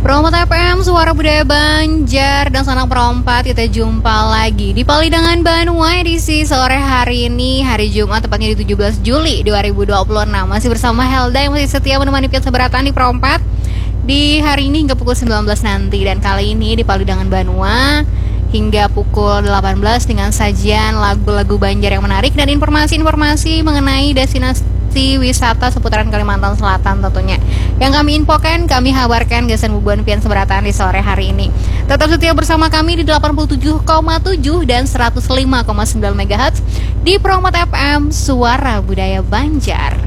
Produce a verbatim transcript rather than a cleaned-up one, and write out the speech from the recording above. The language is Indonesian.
Promote F M, Suara Budaya Banjar dan Sanak Perompat. Kita jumpa lagi di Palidangan Banua edisi sore hari ini, hari Jumat tepatnya di tujuh belas Juli dua ribu dua puluh enam. Masih bersama Helda yang masih setia menemani Pian Seberatan di Perompat di hari ini hingga pukul sembilan belas nanti. Dan kali ini di Palidangan Banua hingga pukul delapan belas dengan sajian lagu-lagu Banjar yang menarik dan informasi-informasi mengenai destinasi wisata seputaran Kalimantan Selatan tentunya. Yang kami infokan, kami kabarkan Gasan Bubuan Pian Seberatan di sore hari ini. Tetap setia bersama kami di delapan puluh tujuh koma tujuh dan seratus lima koma sembilan megahertz di Promote F M, Suara Budaya Banjar.